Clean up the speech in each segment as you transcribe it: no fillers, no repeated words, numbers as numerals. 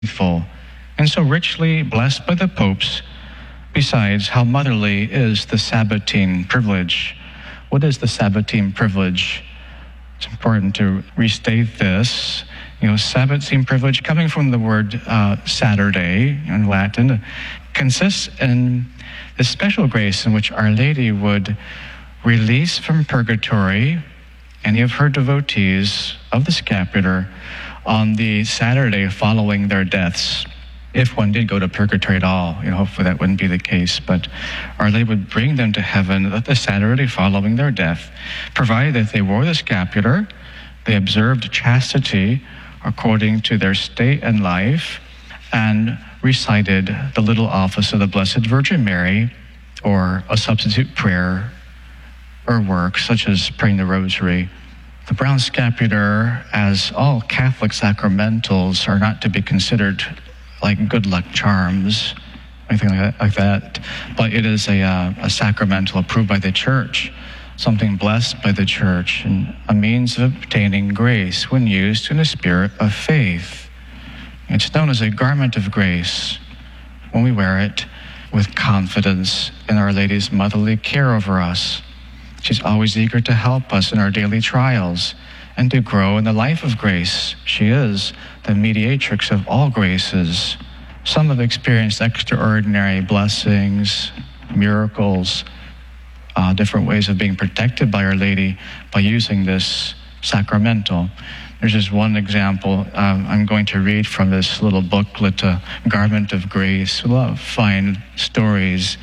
full, and so richly blessed by the popes. Besides, how motherly is the Sabbatine privilege. What is the Sabbatine privilege? It's important to restate this. Sabbatine privilege, coming from the word Saturday in Latin, consists in the special grace in which Our Lady would release from purgatory any of her devotees of the scapular on the Saturday following their deaths. If one did go to purgatory at all, hopefully that wouldn't be the case, but Our Lady would bring them to heaven the Saturday following their death, provided that they wore the scapular, they observed chastity according to their state and life, and recited the little office of the Blessed Virgin Mary, or a substitute prayer or work, such as praying the Rosary. The brown scapular, as all Catholic sacramentals, are not to be considered like good luck charms, anything like that. But it is a sacramental approved by the Church, something blessed by the Church, and a means of obtaining grace when used in a spirit of faith. It's known as a garment of grace when we wear it with confidence in Our Lady's motherly care over us. She's always eager to help us in our daily trials and to grow in the life of grace. She is the mediatrix of all graces. Some have experienced extraordinary blessings, miracles, different ways of being protected by Our Lady by using this sacramental. There's just one example. I'm going to read from this little booklet, Garment of Grace. A lot of fine stories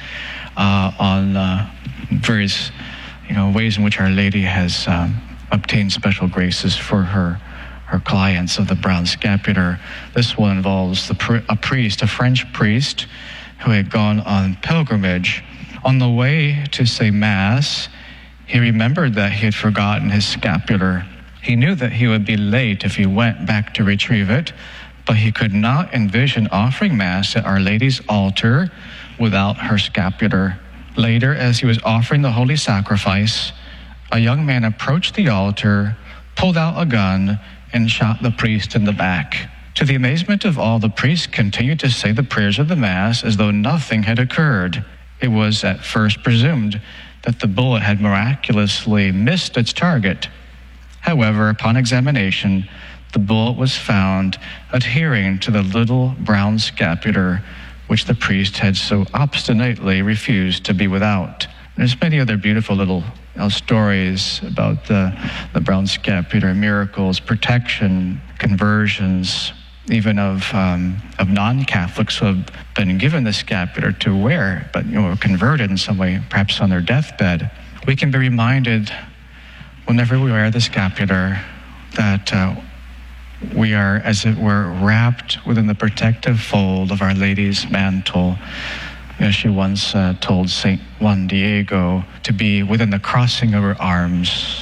on various ways in which Our Lady has obtained special graces for her clients of the brown scapular. This one involves a French priest who had gone on pilgrimage. On the way to say Mass, he remembered that he had forgotten his scapular. He knew that he would be late if he went back to retrieve it, but he could not envision offering Mass at Our Lady's altar without her scapular. Later, as he was offering the holy sacrifice, a young man approached the altar, pulled out a gun, and shot the priest in the back. To the amazement of all, the priest continued to say the prayers of the Mass as though nothing had occurred. It was at first presumed that the bullet had miraculously missed its target. However, upon examination, the bullet was found adhering to the little brown scapular, which the priest had so obstinately refused to be without. There's many other beautiful little stories about the brown scapular, miracles, protection, conversions, even of non-Catholics who have been given the scapular to wear, but were converted in some way, perhaps on their deathbed. We can be reminded whenever we wear the scapular that we are, as it were, wrapped within the protective fold of Our Lady's mantle. She once told St. Juan Diego to be within the crossing of her arms.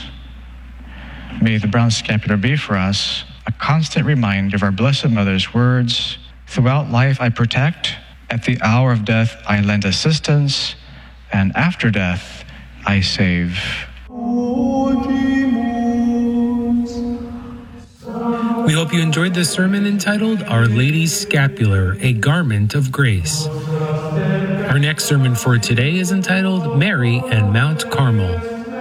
May the brown scapular be for us a constant reminder of our Blessed Mother's words, "Throughout life I protect, at the hour of death I lend assistance, and after death I save." We hope you enjoyed this sermon entitled Our Lady's Scapular, a Garment of Grace. Our next sermon for today is entitled Mary and Mount Carmel.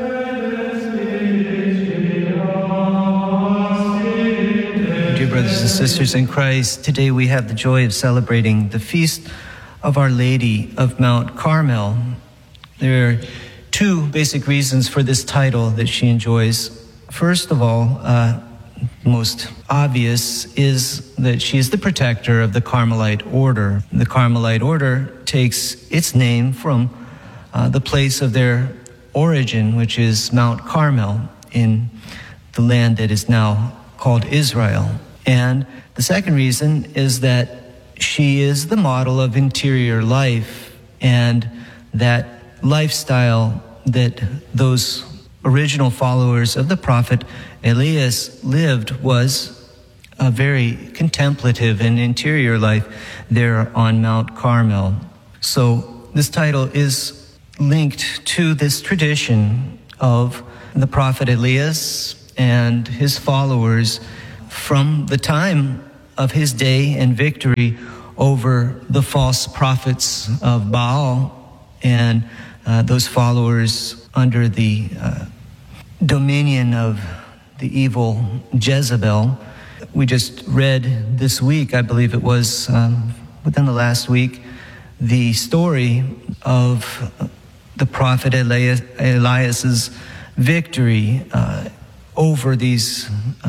Dear brothers and sisters in Christ, today we have the joy of celebrating the feast of Our Lady of Mount Carmel. There are two basic reasons for this title that she enjoys. First of all, most obvious is that she is the protector of the Carmelite order. The Carmelite order takes its name from the place of their origin, which is Mount Carmel in the land that is now called Israel. And the second reason is that she is the model of interior life, and that lifestyle that those original followers of the prophet Elias lived was a very contemplative and interior life there on Mount Carmel. So this title is linked to this tradition of the prophet Elias and his followers from the time of his day and victory over the false prophets of Baal and those followers under the dominion of the evil Jezebel. We just read this week, I believe it was within the last week, the story of the prophet Elias's victory over these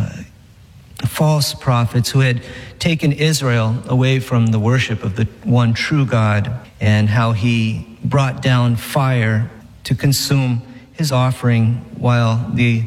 false prophets who had taken Israel away from the worship of the one true God, and how he brought down fire to consume his offering while the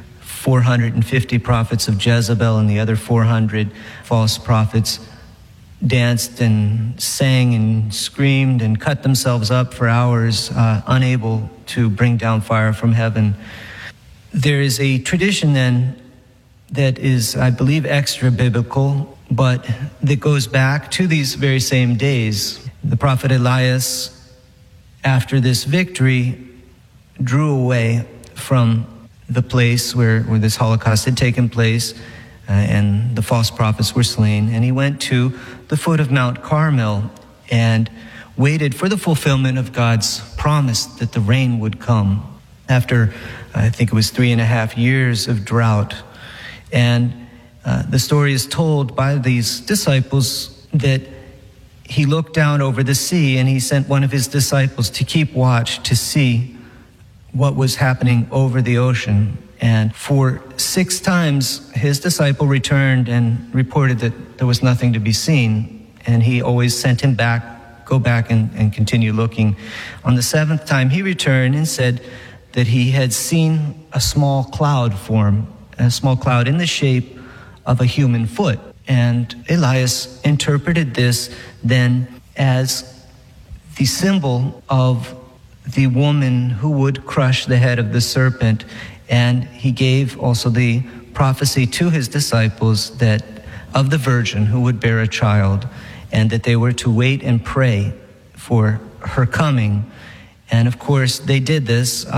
450 prophets of Jezebel and the other 400 false prophets danced and sang and screamed and cut themselves up for hours, unable to bring down fire from heaven. There is a tradition then that is, I believe, extra biblical, but that goes back to these very same days. The prophet Elias, after this victory, drew away from the place where this Holocaust had taken place, and the false prophets were slain. And he went to the foot of Mount Carmel and waited for the fulfillment of God's promise that the rain would come after, I think it was 3.5 years of drought. And the story is told by these disciples that he looked down over the sea and he sent one of his disciples to keep watch to see what was happening over the ocean. And for 6 times, his disciple returned and reported that there was nothing to be seen. And he always sent him back, go back and continue looking. On the 7th time, he returned and said that he had seen a small cloud form, a small cloud in the shape of a human foot. And Elias interpreted this then as the symbol of the woman who would crush the head of the serpent. And he gave also the prophecy to his disciples that of the virgin who would bear a child, and that they were to wait and pray for her coming. And of course, they did this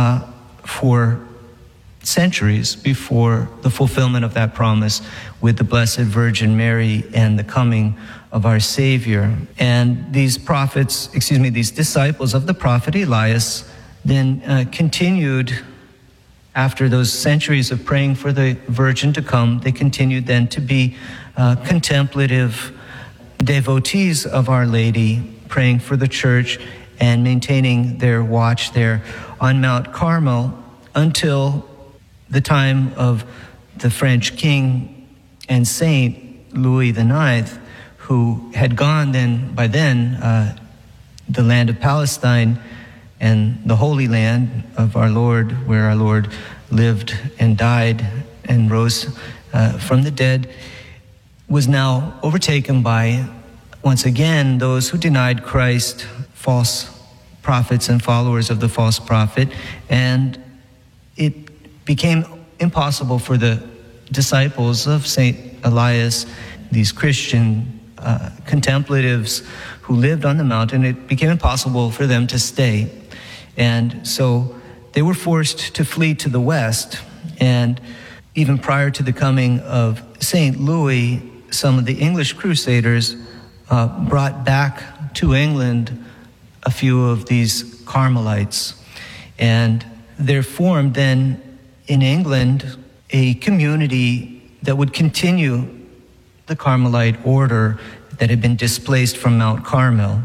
for centuries before the fulfillment of that promise with the Blessed Virgin Mary and the coming of our Savior. And these disciples of the prophet Elias then continued after those centuries of praying for the Virgin to come. They continued then to be contemplative devotees of Our Lady, praying for the church and maintaining their watch there on Mount Carmel until the time of the French king and saint Louis IX, who had gone by then the land of Palestine and the Holy Land of our Lord, where our Lord lived and died and rose from the dead, was now overtaken by, once again, those who denied Christ, false prophets and followers of the false prophet. And it became impossible for the disciples of St. Elias, these Christian contemplatives who lived on the mountain, it became impossible for them to stay. And so they were forced to flee to the west. And even prior to the coming of St. Louis, some of the English crusaders brought back to England a few of these Carmelites. And there formed then in England a community that would continue the Carmelite order that had been displaced from Mount Carmel.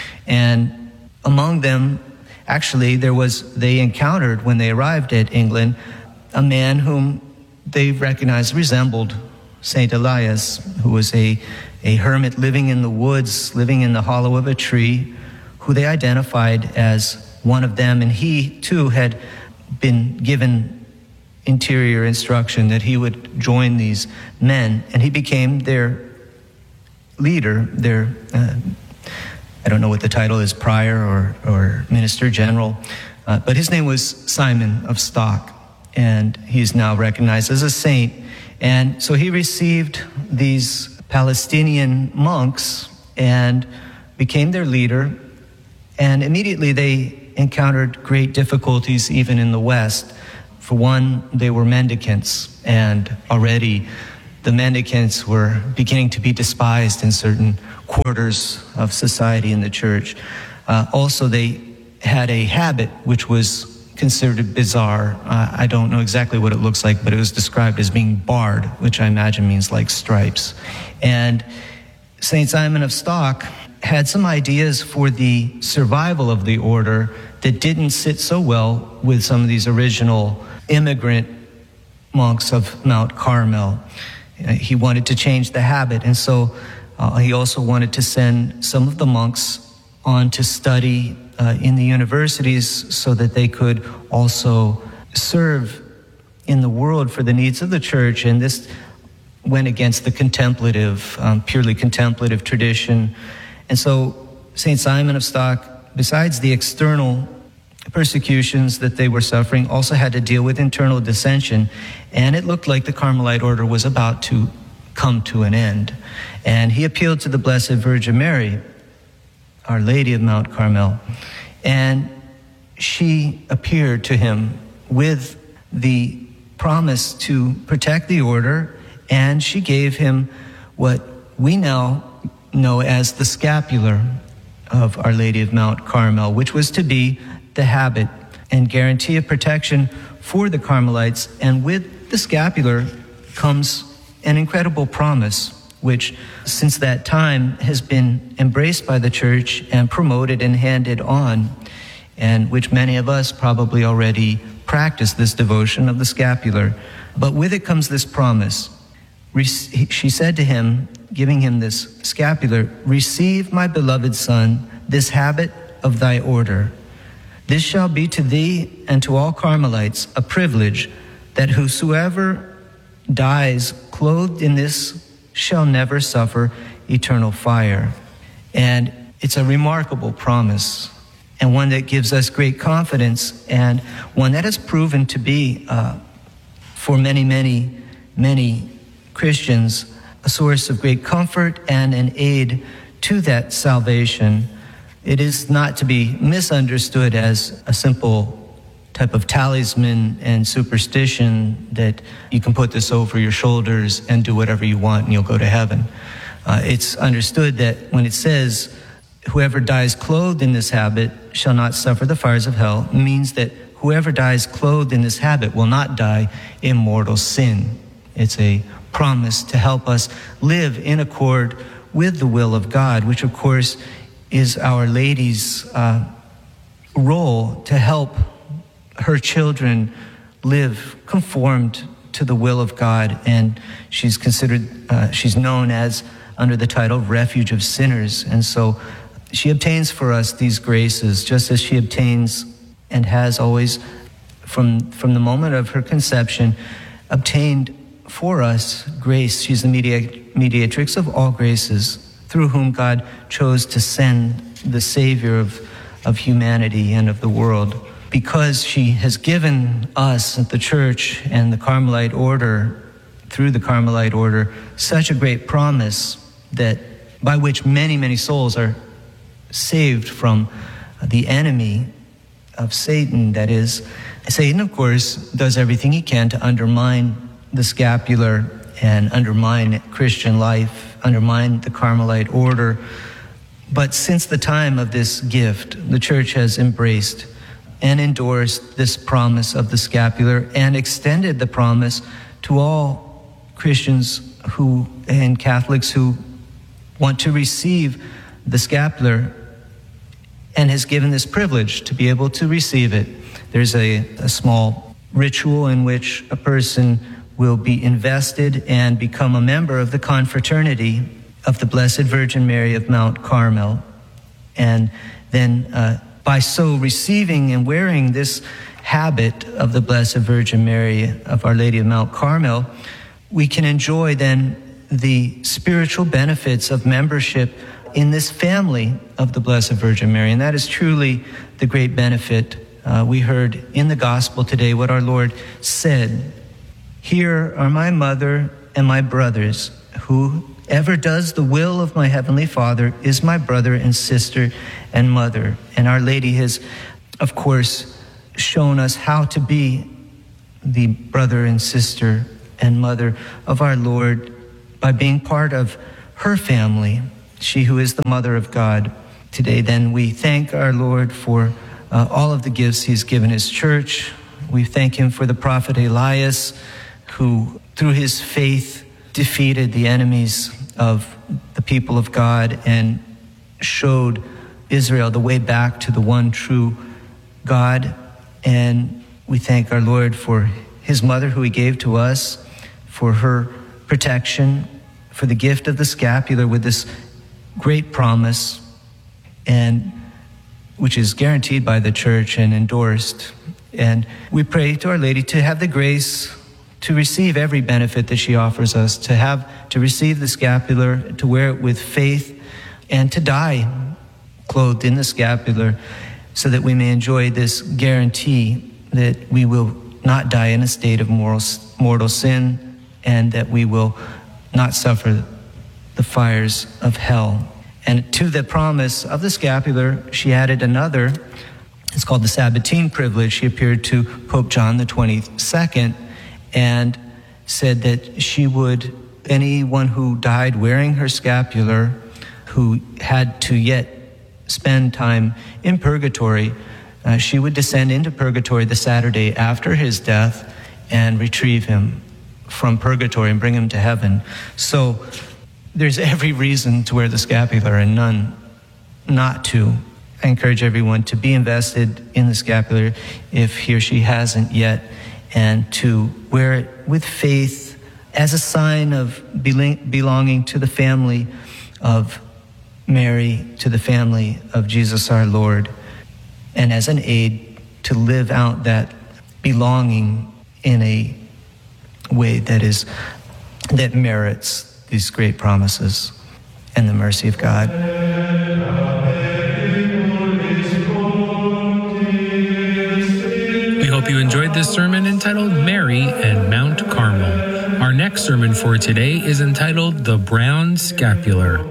And among them, actually, they encountered, when they arrived at England, a man whom they recognized resembled St. Elias, who was a hermit living in the woods, living in the hollow of a tree, who they identified as one of them. And he, too, had been given interior instruction that he would join these men. And he became their leader, their I don't know what the title is, prior or minister general, but his name was Simon of Stock, and he is now recognized as a saint. And so he received these Palestinian monks and became their leader, and immediately they encountered great difficulties even in the West. For one, they were mendicants, and already the mendicants were beginning to be despised in certain quarters of society in the church. Also, they had a habit which was considered bizarre. I don't know exactly what it looks like, but it was described as being barred, which I imagine means like stripes. And St. Simon of Stock had some ideas for the survival of the order that didn't sit so well with some of these original immigrant monks of Mount Carmel. He wanted to change the habit, and so he also wanted to send some of the monks on to study in the universities so that they could also serve in the world for the needs of the church. And this went against the contemplative, purely contemplative tradition. And so St. Simon of Stock, besides the external persecutions that they were suffering, also had to deal with internal dissension. And it looked like the Carmelite order was about to come to an end. And he appealed to the Blessed Virgin Mary, Our Lady of Mount Carmel, and she appeared to him with the promise to protect the order, and she gave him what we now know as the scapular of Our Lady of Mount Carmel, which was to be the habit and guarantee of protection for the Carmelites. And with the scapular comes an incredible promise, which since that time has been embraced by the church and promoted and handed on, and which many of us probably already practice this devotion of the scapular. But with it comes this promise. She said to him, giving him this scapular, "Receive, my beloved son, this habit of thy order. This shall be to thee and to all Carmelites a privilege, that whosoever dies clothed in this shall never suffer eternal fire." And it's a remarkable promise, and one that gives us great confidence, and one that has proven to be, for many, many, many Christians, a source of great comfort and an aid to that salvation. It is not to be misunderstood as a simple type of talisman and superstition that you can put this over your shoulders and do whatever you want and you'll go to heaven. It's understood that when it says, "Whoever dies clothed in this habit shall not suffer the fires of hell," means that whoever dies clothed in this habit will not die in mortal sin. It's a promise to help us live in accord with the will of God, which of course is Our Lady's role to help her children live conformed to the will of God. And she's considered, she's known as under the title Refuge of Sinners. And so she obtains for us these graces, just as she obtains and has always from the moment of her conception obtained for us grace. She's the mediatrix of all graces, through whom God chose to send the Savior of humanity and of the world. Because she has given us at the church and the Carmelite order, through the Carmelite order, such a great promise that by which many, many souls are saved from the enemy of Satan. That is, Satan, of course, does everything he can to undermine the scapular and undermine Christian life, undermine the Carmelite order. But since the time of this gift, the church has embraced and endorsed this promise of the scapular and extended the promise to all Christians and Catholics who want to receive the scapular, and has given this privilege to be able to receive it. There's a small ritual in which a person will be invested and become a member of the confraternity of the Blessed Virgin Mary of Mount Carmel. And then by so receiving and wearing this habit of the Blessed Virgin Mary of Our Lady of Mount Carmel, we can enjoy then the spiritual benefits of membership in this family of the Blessed Virgin Mary. And that is truly the great benefit. We heard in the gospel today what our Lord said: "Here are my mother and my brothers. Whoever does the will of my heavenly Father is my brother and sister and mother." And Our Lady has, of course, shown us how to be the brother and sister and mother of our Lord by being part of her family, she who is the mother of God. Today, then, we thank our Lord for all of the gifts he's given his church. We thank him for the prophet Elias, who, through his faith, defeated the enemies of the people of God and showed Israel the way back to the one true God. And we thank our Lord for his mother, who he gave to us, for her protection, for the gift of the scapular with this great promise, and which is guaranteed by the church and endorsed. And we pray to Our Lady to have the grace to receive every benefit that she offers us, to receive the scapular, to wear it with faith, and to die clothed in the scapular, so that we may enjoy this guarantee that we will not die in a state of mortal sin, and that we will not suffer the fires of hell. And to the promise of the scapular, she added another. It's called the Sabbatine privilege. She appeared to Pope John the 22nd and said that she would, anyone who died wearing her scapular, who had to yet spend time in purgatory, she would descend into purgatory the Saturday after his death and retrieve him from purgatory and bring him to heaven. So there's every reason to wear the scapular and none not to. I encourage everyone to be invested in the scapular if he or she hasn't yet, and to wear it with faith as a sign of belonging to the family of Mary, to the family of Jesus our Lord, and as an aid to live out that belonging in a way that merits these great promises and the mercy of God. We hope you enjoyed this sermon entitled Mary and Mount Carmel. Our next sermon for today is entitled The Brown Scapular.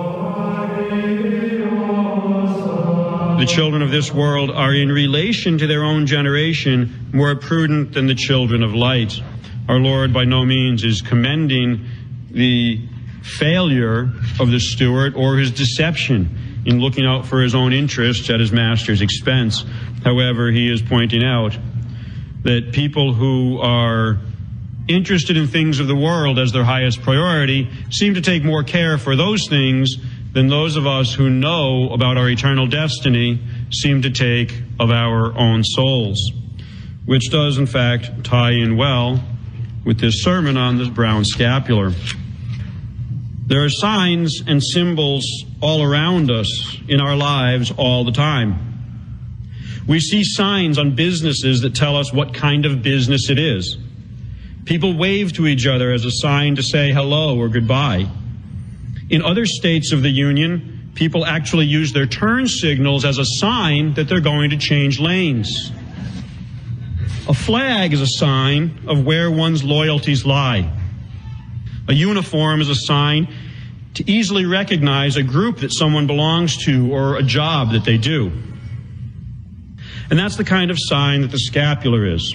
The children of this world are, in relation to their own generation, more prudent than the children of light. Our Lord by no means is commending the failure of the steward or his deception in looking out for his own interests at his master's expense. However, he is pointing out that people who are interested in things of the world as their highest priority seem to take more care for those things than those of us who know about our eternal destiny seem to take of our own souls, which does in fact tie in well with this sermon on the brown scapular. There are signs and symbols all around us in our lives all the time. We see signs on businesses that tell us what kind of business it is. People wave to each other as a sign to say hello or goodbye. In other states of the Union, people actually use their turn signals as a sign that they're going to change lanes. A flag is a sign of where one's loyalties lie. A uniform is a sign to easily recognize a group that someone belongs to or a job that they do. And that's the kind of sign that the scapular is.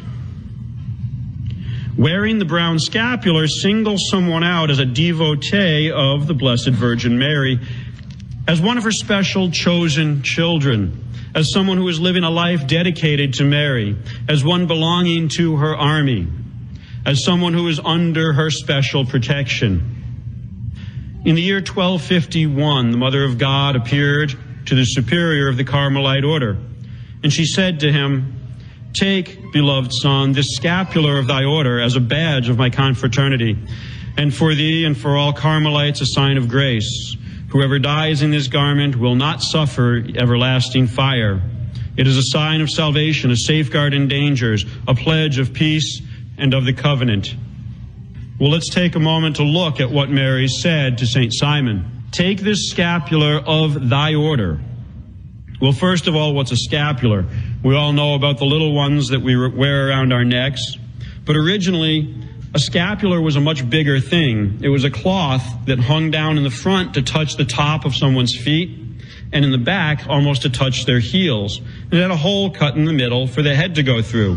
Wearing the brown scapular singles someone out as a devotee of the Blessed Virgin Mary, as one of her special chosen children, as someone who is living a life dedicated to Mary, as one belonging to her army, as someone who is under her special protection. In the year 1251, the Mother of God appeared to the superior of the Carmelite order, and she said to him, "Take, beloved son, this scapular of thy order as a badge of my confraternity, and for thee and for all Carmelites a sign of grace. Whoever dies in this garment will not suffer everlasting fire. It is a sign of salvation, a safeguard in dangers, a pledge of peace and of the covenant." Well, let's take a moment to look at what Mary said to St. Simon. Take this scapular of thy order. Well, first of all, what's a scapular? We all know about the little ones that we wear around our necks. But originally, a scapular was a much bigger thing. It was a cloth that hung down in the front to touch the top of someone's feet, and in the back almost to touch their heels. And it had a hole cut in the middle for the head to go through.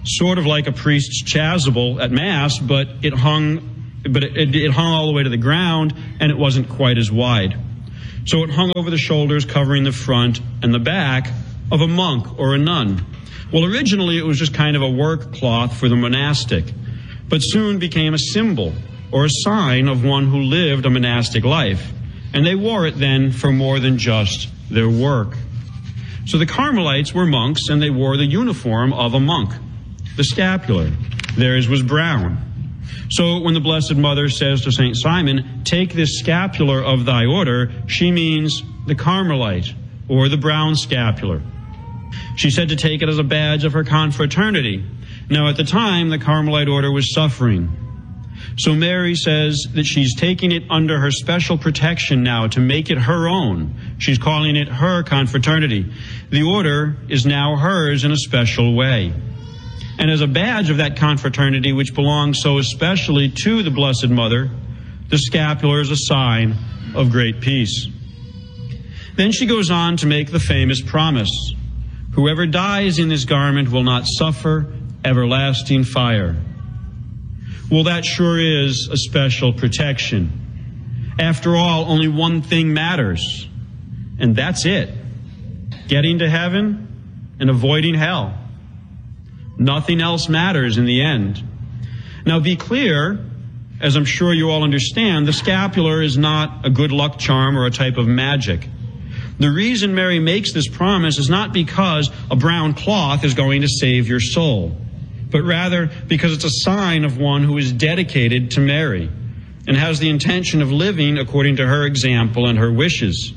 sort of like a priest's chasuble at Mass, but it hung all the way to the ground, and it wasn't quite as wide. So it hung over the shoulders, covering the front and the back of a monk or a nun. Well, originally it was just kind of a work cloth for the monastic, but soon became a symbol or a sign of one who lived a monastic life. And they wore it then for more than just their work. So the Carmelites were monks, and they wore the uniform of a monk, the scapular. Theirs was brown. So when the Blessed Mother says to St. Simon, "Take this scapular of thy order," she means the Carmelite, or the brown scapular. She said to take it as a badge of her confraternity. Now at the time, the Carmelite order was suffering. So Mary says that she's taking it under her special protection now to make it her own. She's calling it her confraternity. The order is now hers in a special way. And as a badge of that confraternity, which belongs so especially to the Blessed Mother, the scapular is a sign of great peace. Then she goes on to make the famous promise: "Whoever dies in this garment will not suffer everlasting fire." Well, that sure is a special protection. After all, only one thing matters, and that's it: getting to heaven and avoiding hell. Nothing else matters in the end. Now, be clear, as I'm sure you all understand, the scapular is not a good luck charm or a type of magic. The reason Mary makes this promise is not because a brown cloth is going to save your soul, but rather because it's a sign of one who is dedicated to Mary and has the intention of living according to her example and her wishes.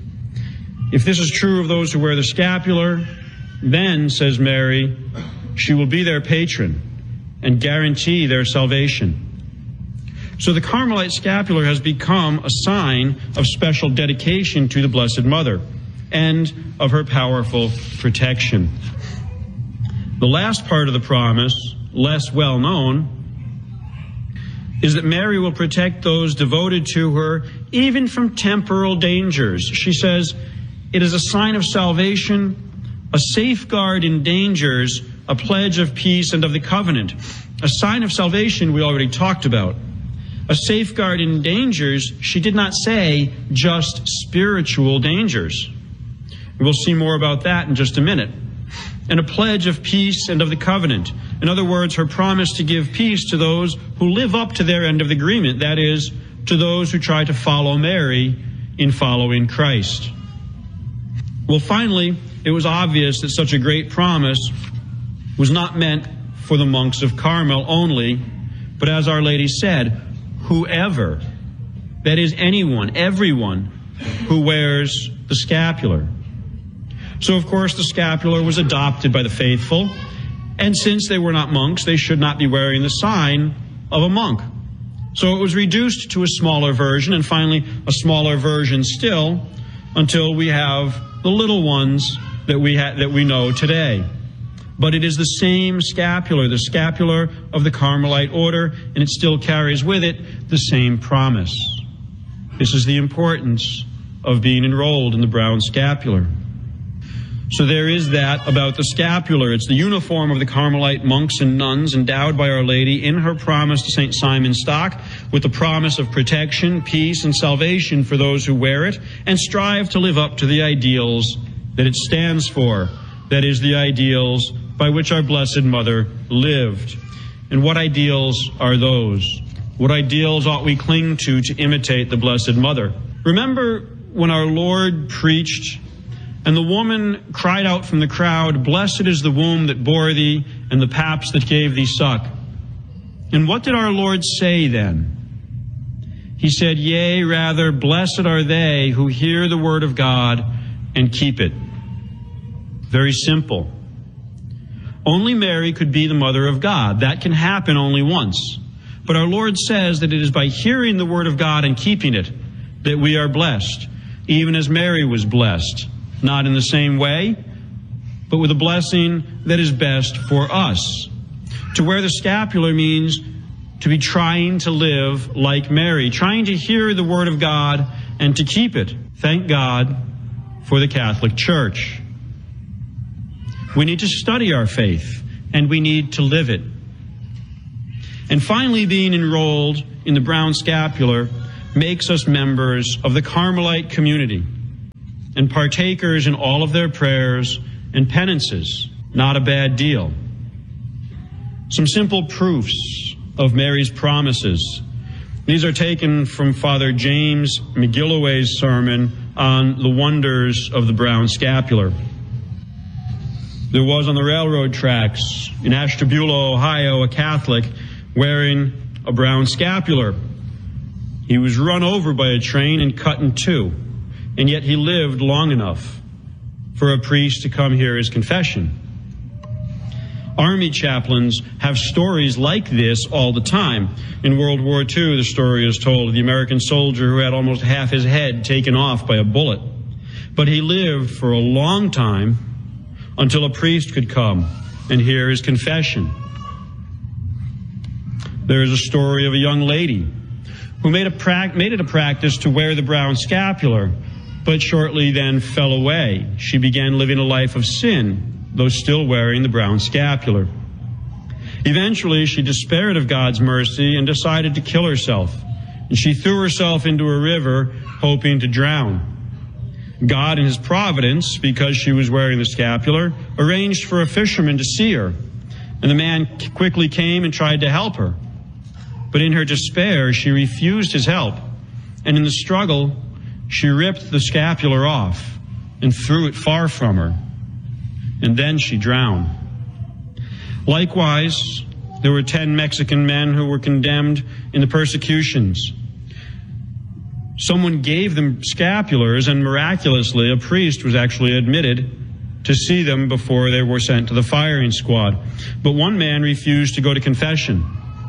If this is true of those who wear the scapular, then, says Mary, she will be their patron and guarantee their salvation. So the Carmelite scapular has become a sign of special dedication to the Blessed Mother and of her powerful protection. The last part of the promise, less well known, is that Mary will protect those devoted to her even from temporal dangers. She says, "It is a sign of salvation, a safeguard in dangers, a pledge of peace and of the covenant." A sign of salvation we already talked about. A safeguard in dangers, she did not say just spiritual dangers. We'll see more about that in just a minute. And a pledge of peace and of the covenant. In other words, her promise to give peace to those who live up to their end of the agreement, that is, to those who try to follow Mary in following Christ. Well, finally, it was obvious that such a great promise was not meant for the monks of Carmel only, but as Our Lady said, whoever, that is anyone, everyone who wears the scapular. So, of course, the scapular was adopted by the faithful, and since they were not monks, they should not be wearing the sign of a monk. So it was reduced to a smaller version, and finally a smaller version still, until we have the little ones that we know today. But it is the same scapular, the scapular of the Carmelite order, and it still carries with it the same promise. This is the importance of being enrolled in the brown scapular. So there is that about the scapular. It's the uniform of the Carmelite monks and nuns endowed by Our Lady in her promise to St. Simon Stock, with the promise of protection, peace, and salvation for those who wear it and strive to live up to the ideals that it stands for. That is, the ideals by which our Blessed Mother lived. And what ideals are those? What ideals ought we cling to imitate the Blessed Mother? Remember when our Lord preached, and the woman cried out from the crowd, "Blessed is the womb that bore thee, and the paps that gave thee suck." And what did our Lord say then? He said, "Yea, rather, blessed are they who hear the word of God and keep it." Very simple. Only Mary could be the mother of God. That can happen only once. But our Lord says that it is by hearing the word of God and keeping it that we are blessed, even as Mary was blessed. Not in the same way, but with a blessing that is best for us. To wear the scapular means to be trying to live like Mary, trying to hear the word of God and to keep it. Thank God for the Catholic Church. We need to study our faith and we need to live it. And finally, being enrolled in the Brown Scapular makes us members of the Carmelite community and partakers in all of their prayers and penances. Not a bad deal. Some simple proofs of Mary's promises. These are taken from Father James McGilloway's sermon on the wonders of the Brown Scapular. There was on the railroad tracks in Ashtabula, Ohio, a Catholic wearing a brown scapular. He was run over by a train and cut in two, and yet he lived long enough for a priest to come hear his confession. Army chaplains have stories like this all the time. In World War II, the story is told of the American soldier who had almost half his head taken off by a bullet. But he lived for a long time until a priest could come and hear his confession. There is a story of a young lady who made it a practice to wear the brown scapular, but shortly then fell away. She began living a life of sin, though still wearing the brown scapular. Eventually, she despaired of God's mercy and decided to kill herself. And she threw herself into a river, hoping to drown. God, in his providence, because she was wearing the scapular, arranged for a fisherman to see her. And the man quickly came and tried to help her. But in her despair, she refused his help. And in the struggle, she ripped the scapular off and threw it far from her. And then she drowned. Likewise, there were 10 Mexican men who were condemned in the persecutions. Someone gave them scapulars, and miraculously, a priest was actually admitted to see them before they were sent to the firing squad. But one man refused to go to confession.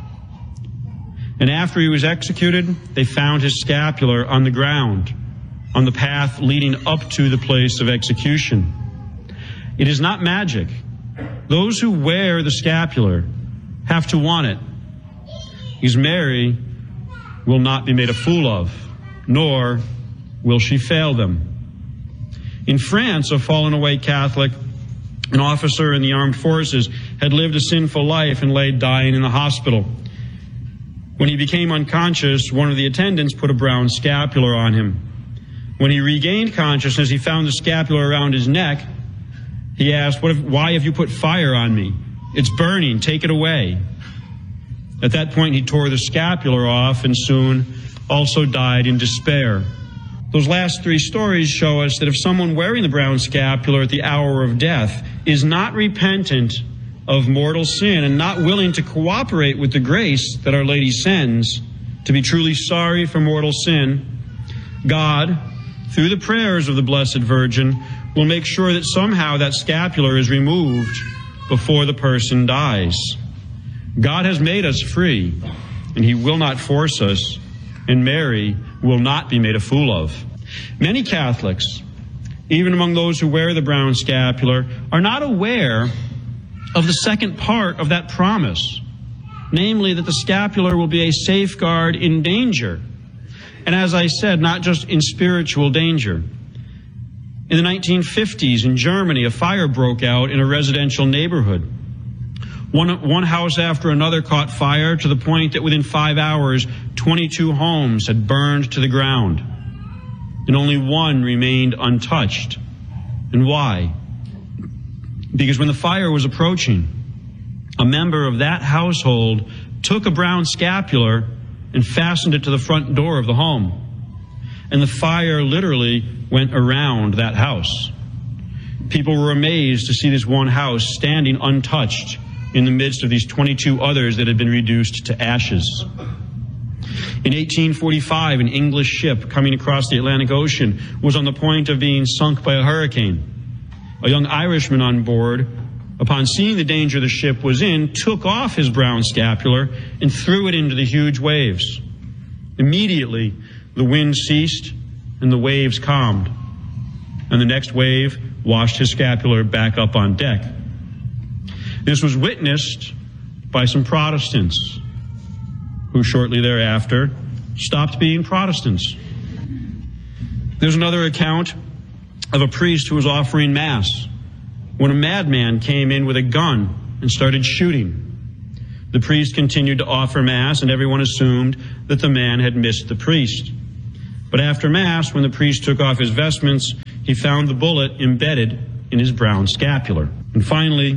And after he was executed, they found his scapular on the ground, on the path leading up to the place of execution. It is not magic. Those who wear the scapular have to want it, because Mary will not be made a fool of, nor will she fail them. In France, a fallen away Catholic, an officer in the armed forces, had lived a sinful life and lay dying in the hospital. When he became unconscious, one of the attendants put a brown scapular on him. When he regained consciousness, he found the scapular around his neck. He asked, "Why have you put fire on me? It's burning, take it away." At that point, he tore the scapular off and soon also died in despair. Those last three stories show us that if someone wearing the brown scapular at the hour of death is not repentant of mortal sin and not willing to cooperate with the grace that Our Lady sends to be truly sorry for mortal sin, God, through the prayers of the Blessed Virgin, will make sure that somehow that scapular is removed before the person dies. God has made us free, and he will not force us, and Mary will not be made a fool of. Many Catholics, even among those who wear the brown scapular, are not aware of the second part of that promise, namely that the scapular will be a safeguard in danger. And as I said, not just in spiritual danger. In the 1950s in Germany, a fire broke out in a residential neighborhood. One house after another caught fire to the point that within 5 hours, 22 homes had burned to the ground. And only one remained untouched. And why? Because when the fire was approaching, a member of that household took a brown scapular and fastened it to the front door of the home. And the fire literally went around that house. People were amazed to see this one house standing untouched in the midst of these 22 others that had been reduced to ashes. In 1845, an English ship coming across the Atlantic Ocean was on the point of being sunk by a hurricane. A young Irishman on board, upon seeing the danger the ship was in, took off his brown scapular and threw it into the huge waves. Immediately, the wind ceased and the waves calmed, and the next wave washed his scapular back up on deck. This was witnessed by some Protestants, who shortly thereafter stopped being Protestants. There's another account of a priest who was offering Mass when a madman came in with a gun and started shooting. The priest continued to offer Mass, and everyone assumed that the man had missed the priest. But after Mass, when the priest took off his vestments, he found the bullet embedded in his brown scapular. And finally,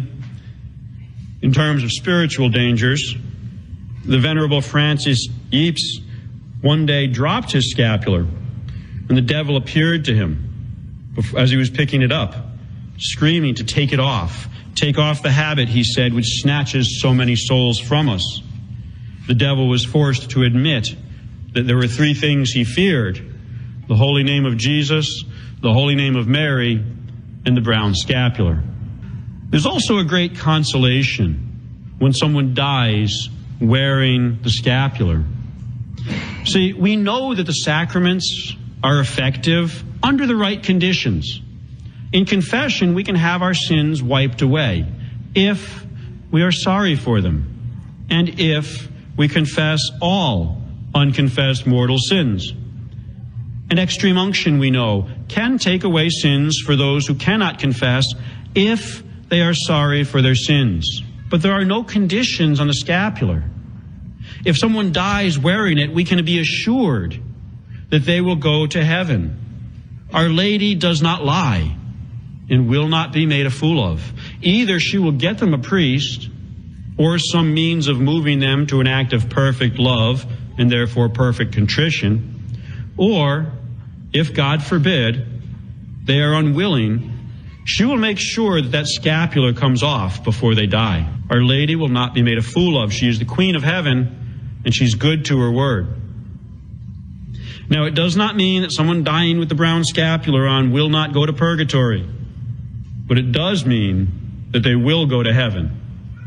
in terms of spiritual dangers, the Venerable Francis Ypes one day dropped his scapular, and the devil appeared to him as he was picking it up, screaming to take it off. Take off the habit, he said, which snatches so many souls from us. The devil was forced to admit that there were three things he feared: the holy name of Jesus, the holy name of Mary, and the brown scapular. There's also a great consolation when someone dies wearing the scapular. See, we know that the sacraments are effective under the right conditions. In confession, we can have our sins wiped away if we are sorry for them and if we confess all unconfessed mortal sins. And extreme unction, we know, can take away sins for those who cannot confess if they are sorry for their sins. But there are no conditions on the scapular. If someone dies wearing it, we can be assured that they will go to heaven. Our Lady does not lie and will not be made a fool of. Either she will get them a priest or some means of moving them to an act of perfect love and therefore perfect contrition, or, if God forbid, they are unwilling, she will make sure that that scapular comes off before they die. Our Lady will not be made a fool of. She is the Queen of Heaven, and she's good to her word. Now, it does not mean that someone dying with the brown scapular on will not go to purgatory, but it does mean that they will go to heaven.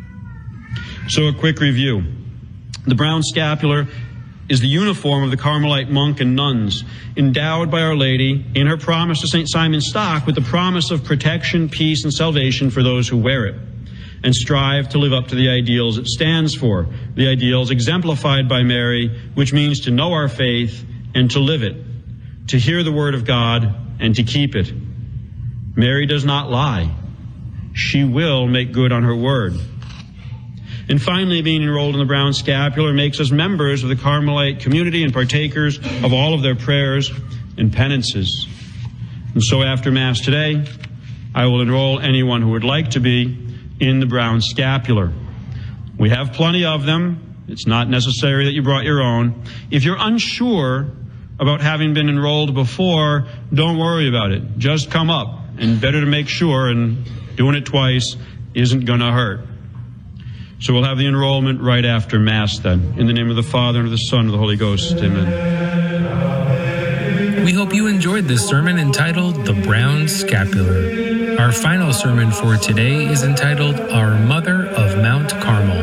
So a quick review. The brown scapular is the uniform of the Carmelite monk and nuns, endowed by Our Lady in her promise to St. Simon Stock with the promise of protection, peace, and salvation for those who wear it, and strive to live up to the ideals it stands for, the ideals exemplified by Mary, which means to know our faith and to live it, to hear the word of God and to keep it. Mary does not lie. She will make good on her word. And finally, being enrolled in the brown scapular makes us members of the Carmelite community and partakers of all of their prayers and penances. And so after Mass today, I will enroll anyone who would like to be in the brown scapular. We have plenty of them. It's not necessary that you brought your own. If you're unsure about having been enrolled before, don't worry about it. Just come up. And better to make sure, and doing it twice isn't going to hurt. So we'll have the enrollment right after Mass then. In the name of the Father, and of the Son, and of the Holy Ghost. Amen. We hope you enjoyed this sermon entitled The Brown Scapular. Our final sermon for today is entitled Our Mother of Mount Carmel.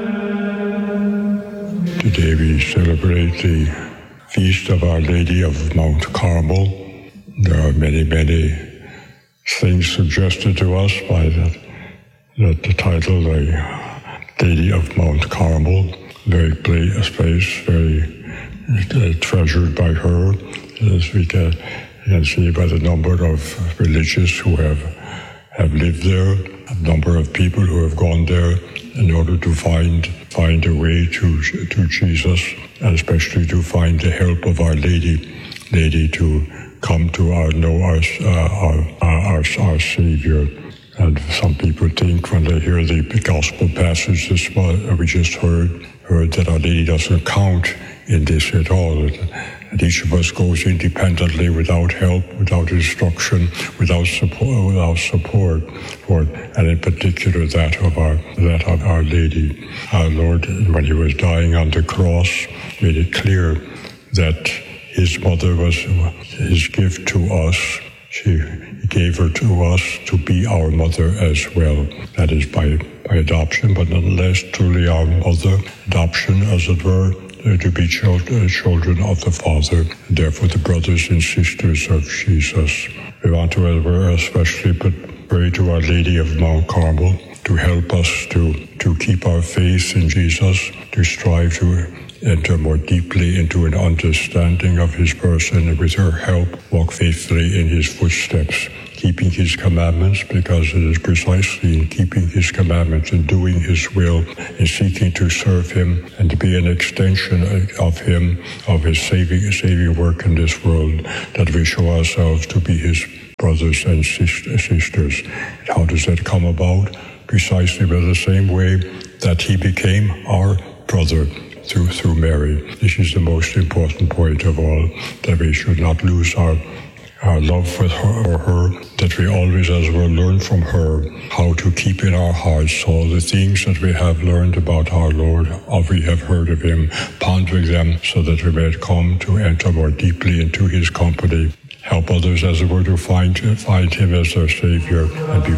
Today we celebrate the feast of Our Lady of Mount Carmel. There are many things suggested to us by that the title, the Lady of Mount Carmel, very place, very treasured by her, as we can see by the number of religious who have lived there, a number of people who have gone there in order to find a way to Jesus, and especially to find the help of Our Lady to come to our Savior. And some people think when they hear the gospel passage we just heard that Our Lady doesn't count in this at all. And each of us goes independently, without help, without instruction, without support, and in particular that of Our Lady. Our Lord, when he was dying on the cross, made it clear that his mother was his gift to us. He gave her to us to be our mother as well. That is by adoption, but nonetheless truly our mother. Adoption, as it were, to be children of the Father, and therefore the brothers and sisters of Jesus. We want to especially pray to Our Lady of Mount Carmel to help us to keep our faith in Jesus, to strive to enter more deeply into an understanding of his person, and with her help walk faithfully in his footsteps, keeping his commandments, because it is precisely in keeping his commandments and doing his will and seeking to serve him and to be an extension of him, of his saving work in this world, that we show ourselves to be his brothers and sisters. How does that come about? Precisely by the same way that he became our brother through Mary. This is the most important point of all, that we should not lose our love for her, that we always as well learn from her how to keep in our hearts all the things that we have learned about our Lord, or we have heard of him, pondering them so that we may come to enter more deeply into his company, help others as it were to find him as their Savior, and be